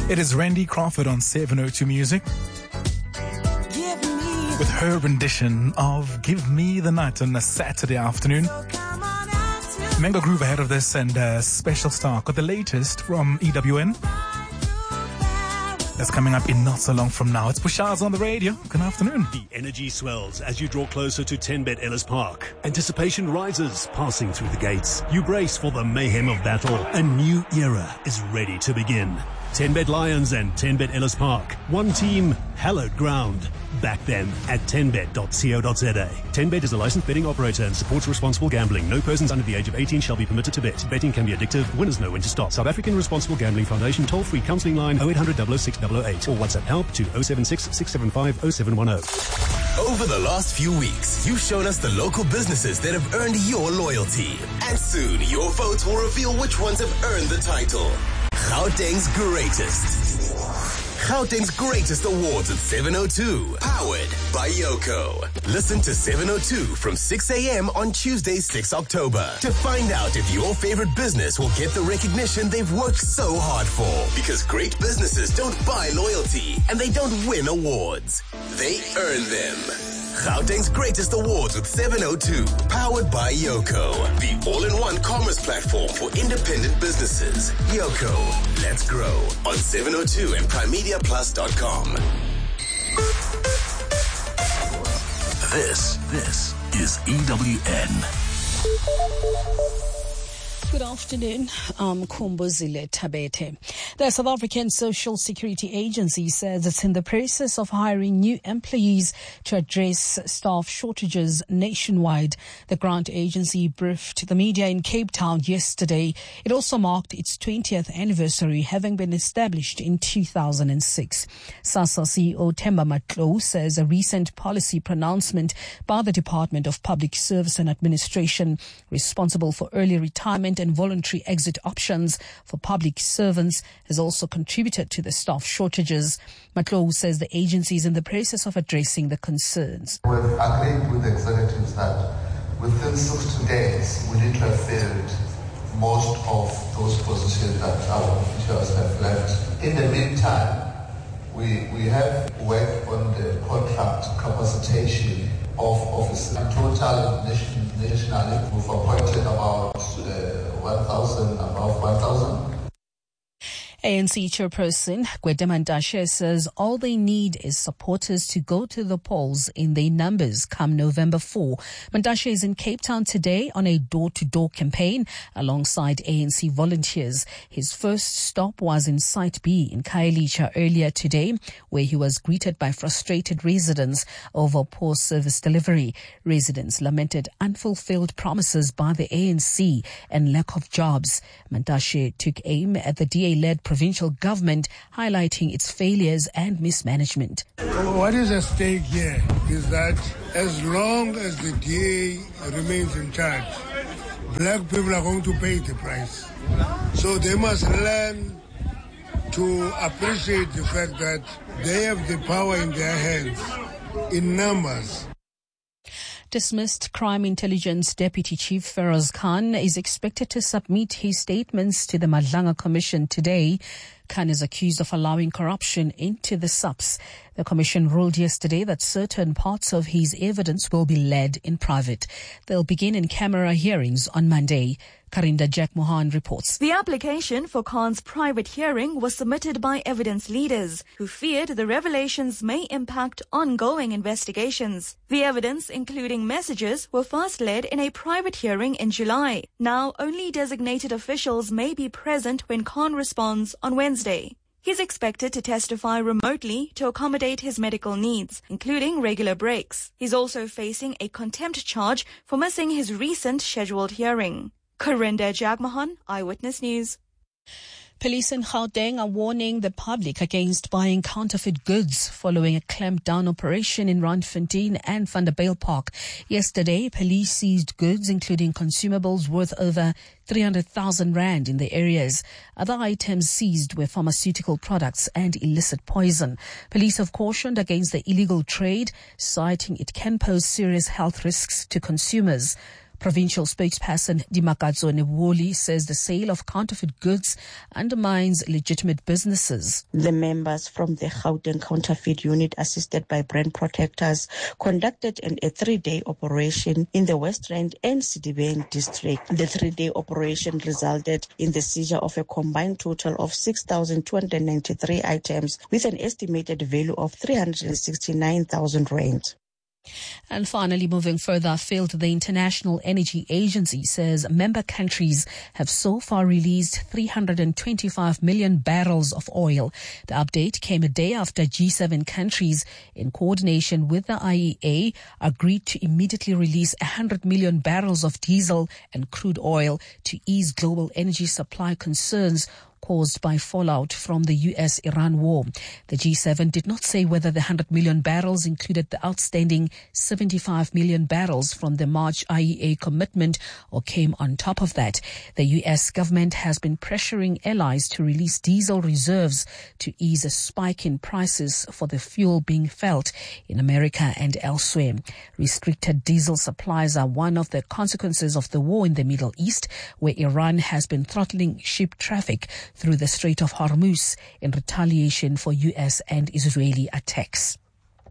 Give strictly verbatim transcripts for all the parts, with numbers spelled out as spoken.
It is Randy Crawford on seven oh two Music with her rendition of Give Me the Night on a Saturday afternoon. Mango Groove ahead of this, and a special star got the latest from E W N. That's coming up in not so long from now. It's Bushaz on the radio. Good afternoon. The energy swells as you draw closer to Tenbet Ellis Park. Anticipation rises, passing through the gates. You brace for the mayhem of battle. A new era is ready to begin. Tenbet Lions and Tenbet Ellis Park. One team, hallowed ground. Back them at tenbet dot co dot za. Tenbet is a licensed betting operator and supports responsible gambling. No persons under the age of eighteen shall be permitted to bet. Betting can be addictive. Winners know when to stop. South African Responsible Gambling Foundation toll-free counselling line oh eight hundred, double oh six, double oh eight or WhatsApp help to oh seven six, six seven five, oh seven one oh. Over the last few weeks, you've shown us the local businesses that have earned your loyalty. And soon, your votes will reveal which ones have earned the title. Gauteng's Greatest. Gauteng's Greatest Awards at seven oh two. Powered by Yoco. Listen to seven oh two from six a.m. on Tuesday, sixth October to find out if your favorite business will get the recognition they've worked so hard for. Because great businesses don't buy loyalty and they don't win awards. They earn them. Gauteng's Greatest Awards with seven oh two. Powered by Yoco. The all-in-one commerce platform for independent businesses. Yoco. Let's grow on seven oh two and prime media plus dot com. This, this is E W N. Good afternoon. I'm Kumbuzile Tabete. The South African Social Security Agency says it's in the process of hiring new employees to address staff shortages nationwide. The grant agency briefed the media in Cape Town yesterday. It also marked its twentieth anniversary, having been established in two thousand six. SASSA C E O Themba Matlou says a recent policy pronouncement by the Department of Public Service and Administration, responsible for early retirement and voluntary exit options for public servants, has also contributed to the staff shortages. Matlou says the agency is in the process of addressing the concerns. We've agreed with the executives that within sixty days we need to have filled most of those positions that our officials have left. In the meantime, we, we have worked on the contract capacitation of officers. In total, nation, nationally, we've appointed about uh, one thousand, above one thousand. A N C chairperson Gwede Mantashe says all they need is supporters to go to the polls in their numbers come November fourth. Mantashe is in Cape Town today on a door-to-door campaign alongside A N C volunteers. His first stop was in Site B in Khayelitsha earlier today, where he was greeted by frustrated residents over poor service delivery. Residents lamented unfulfilled promises by the A N C and lack of jobs. Mantashe took aim at the D A-led provincial government, highlighting its failures and mismanagement. What is at stake here is that as long as the D A remains in charge, black people are going to pay the price. So they must learn to appreciate the fact that they have the power in their hands in numbers. Dismissed Crime Intelligence Deputy Chief Feroz Khan is expected to submit his statements to the Madlanga Commission today. Khan is accused of allowing corruption into the S A P S. The commission ruled yesterday that certain parts of his evidence will be led in private. They'll begin in-camera hearings on Monday. Karinda Jack Mohan reports. The application for Khan's private hearing was submitted by evidence leaders who feared the revelations may impact ongoing investigations. The evidence, including messages, were first led in a private hearing in July. Now, only designated officials may be present when Khan responds on Wednesday. He's expected to testify remotely to accommodate his medical needs, including regular breaks. He's also facing a contempt charge for missing his recent scheduled hearing. Karinda Jagmohan, Eyewitness News. Police in Gauteng are warning the public against buying counterfeit goods following a clamped-down operation in Randfontein and Vanderbijlpark. Yesterday, police seized goods including consumables worth over three hundred thousand rand in the areas. Other items seized were pharmaceutical products and illicit poison. Police have cautioned against the illegal trade, citing it can pose serious health risks to consumers. Provincial spokesperson Dimakatso Neboli says the sale of counterfeit goods undermines legitimate businesses. The members from the Gauteng Counterfeit Unit, assisted by brand protectors, conducted an, a three-day operation in the West Rand and Sidibeng district. The three-day operation resulted in the seizure of a combined total of six thousand two hundred ninety-three items with an estimated value of three hundred sixty-nine thousand rand. And finally, moving further afield, the International Energy Agency says member countries have so far released three hundred twenty-five million barrels of oil. The update came a day after G seven countries, in coordination with the I E A, agreed to immediately release one hundred million barrels of diesel and crude oil to ease global energy supply concerns caused by fallout from the U S Iran war. The G seven did not say whether the one hundred million barrels included the outstanding seventy-five million barrels from the March I E A commitment or came on top of that. The U S government has been pressuring allies to release diesel reserves to ease a spike in prices for the fuel being felt in America and elsewhere. Restricted diesel supplies are one of the consequences of the war in the Middle East, where Iran has been throttling ship traffic through the Strait of Hormuz in retaliation for U S and Israeli attacks.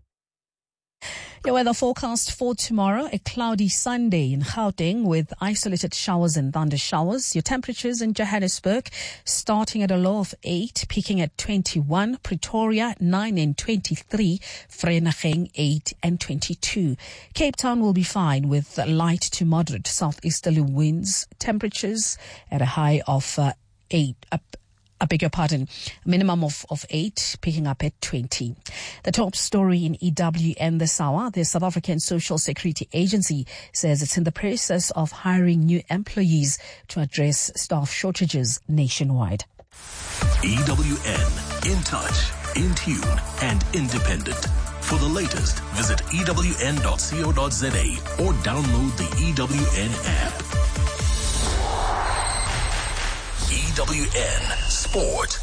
Your weather forecast for tomorrow: a cloudy Sunday in Gauteng with isolated showers and thunder showers. Your temperatures in Johannesburg starting at a low of eight, peaking at twenty-one. Pretoria nine and twenty-three. Vereeniging eight and twenty-two. Cape Town will be fine with light to moderate southeasterly winds. Temperatures at a high of uh, eight, up, I beg your pardon, minimum of, of eight, picking up at twenty. The top story in E W N this hour: the South African Social Security Agency says it's in the process of hiring new employees to address staff shortages nationwide. E W N, in touch, in tune, and independent. For the latest, visit E W N dot co dot za or download the E W N app. E W N Sport.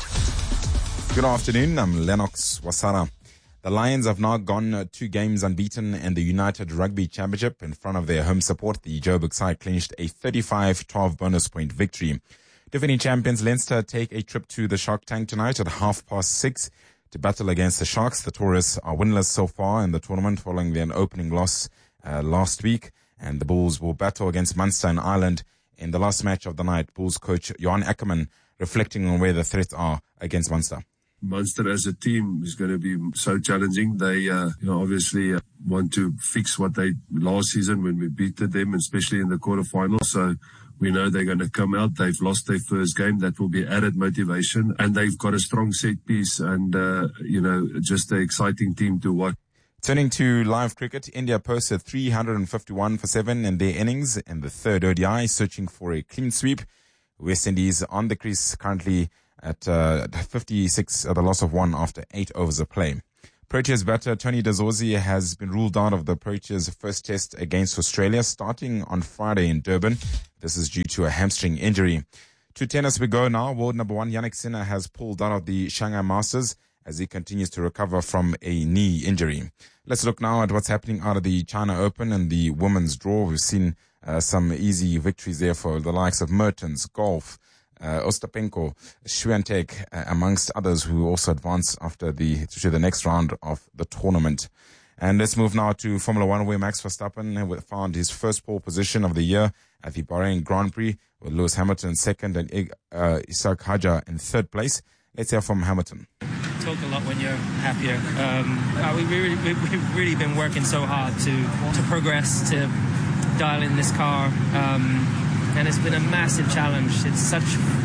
Good afternoon, I'm Lennox Wasara. The Lions have now gone two games unbeaten in the United Rugby Championship. In front of their home support, the Joburg side clinched a thirty-five twelve bonus point victory. Defending champions Leinster take a trip to the Shark Tank tonight at half past six to battle against the Sharks. The Tourists are winless so far in the tournament following their opening loss uh, last week, and the Bulls will battle against Munster in Ireland in the last match of the night. Bulls coach Johan Ackerman reflecting on where the threats are against Munster. Munster as a team is going to be so challenging. They, uh, you know, obviously uh, want to fix what they last season when we beat them, especially in the quarterfinals. So we know they're going to come out. They've lost their first game. That will be added motivation, and they've got a strong set piece and uh, you know, just an exciting team to watch. Turning to live cricket, India posted three hundred fifty-one for seven in their innings in the third O D I, searching for a clean sweep. West Indies on the crease currently at uh, fifty-six at the loss of one after eight overs of play. Proteas batter Tony De Zorzi has been ruled out of the Proteas' first test against Australia starting on Friday in Durban. This is due to a hamstring injury. To tennis we go now. World number one Jannik Sinner has pulled out of the Shanghai Masters as he continues to recover from a knee injury. Let's look now at what's happening out of the China Open and the women's draw. We've seen uh, some easy victories there for the likes of Mertens, Golf, uh, Ostapenko, Swiatek, uh, amongst others who also advance after the to the next round of the tournament. And let's move now to Formula One, where Max Verstappen found his first pole position of the year at the Bahrain Grand Prix, with Lewis Hamilton second and uh, Isaac Hadjar in third place. Let's hear from Hamilton. Talk a lot when you're happier. Um, uh, we've, really, we've really been working so hard to, to progress, to dial in this car, um, and it's been a massive challenge. It's such,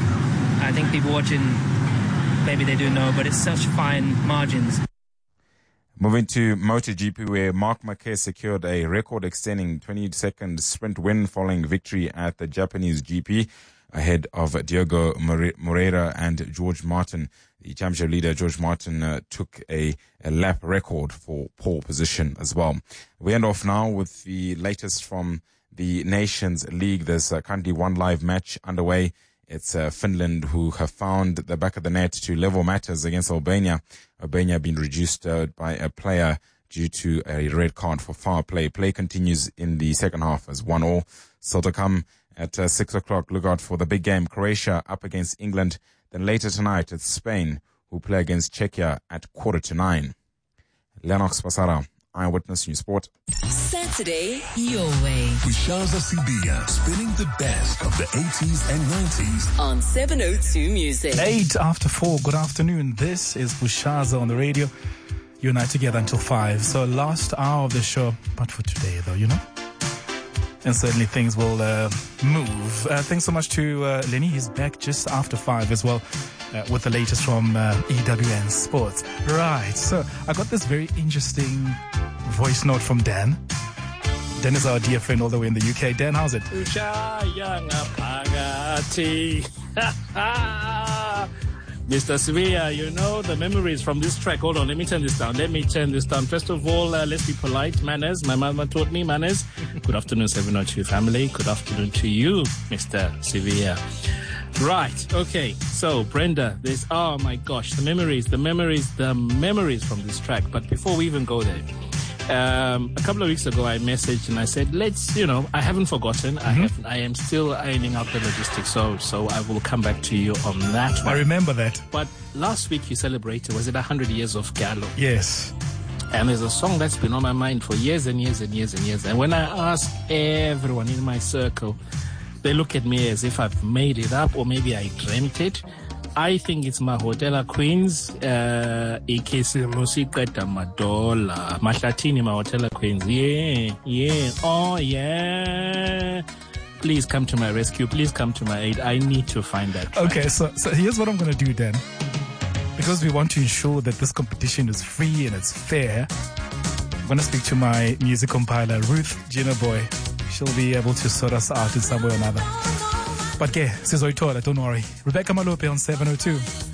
I think people watching, maybe they do know, but it's such fine margins. Moving to MotoGP, where Marc Marquez secured a record-extending twenty-second sprint win following victory at the Japanese G P ahead of Diego Moreira and George Martin. The championship leader, George Martin, uh, took a, a lap record for pole position as well. We end off now with the latest from the Nations League. There's uh, currently one live match underway. It's uh, Finland who have found the back of the net to level matters against Albania. Albania being reduced uh, by a player due to a red card for foul play. Play continues in the second half as one all. Still to come at uh, six o'clock. Look out for the big game. Croatia up against England. Then later tonight, it's Spain who play against Czechia at quarter to nine. Lennox Pasara, Eyewitness News Sport. Saturday, your way. Bushaza Sibia, spinning the best of the eighties and nineties. On seven oh two Music. Eight after four. Good afternoon. This is Bushaza on the radio. You and I together until five. So last hour of the show, but for today though, you know. And certainly things will uh, move. Uh, thanks so much to uh, Lenny. He's back just after five as well uh, with the latest from uh, E W N Sports. Right. So I got this very interesting voice note from Dan. Dan is our dear friend all the way in the U K. Dan, how's it? Mister Sevilla, you know the memories from this track. Hold on, let me turn this down. Let me turn this down. First of all, uh, let's be polite. Manners. My mama taught me manners. Good afternoon, seven oh two family. Good afternoon to you, Mister Sevilla. Right. Okay. So, Brenda, this, oh my gosh, the memories, the memories, the memories from this track. But before we even go there, Um, a couple of weeks ago, I messaged and I said, let's, you know, I haven't forgotten. Mm-hmm. I have, I am still ironing out the logistics. So, so I will come back to you on that one. I remember that. But last week you celebrated, was it one hundred years of Gallo? Yes. And there's a song that's been on my mind for years and years and years and years. And when I ask everyone in my circle, they look at me as if I've made it up or maybe I dreamt it. I think it's Mahotela Queens, uh, Ikesi Musika Madola, Mashatini Mahotela Queens. Yeah, yeah, oh yeah. Please come to my rescue. Please come to my aid. I need to find that track. Okay, so, so here's what I'm going to do then. Because we want to ensure that this competition is free and it's fair, I'm going to speak to my music compiler, Ruth Jinnaboy. She'll be able to sort us out in some way or another. But okay, Sizoitola, don't worry. Rebecca Malope on seven oh two.